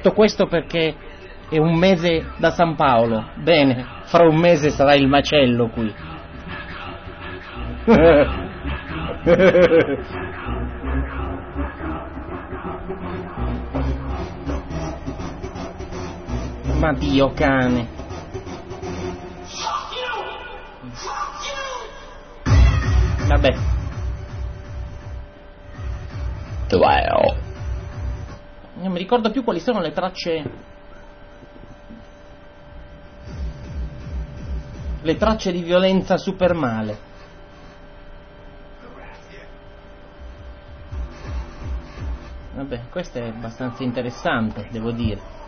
Tutto questo perché è un mese da San Paolo. Bene, fra un mese sarà il macello qui. Ma Dio cane. Vabbè. Non mi ricordo più quali sono le tracce. Le tracce di violenza super male. Vabbè, questo è abbastanza interessante, devo dire.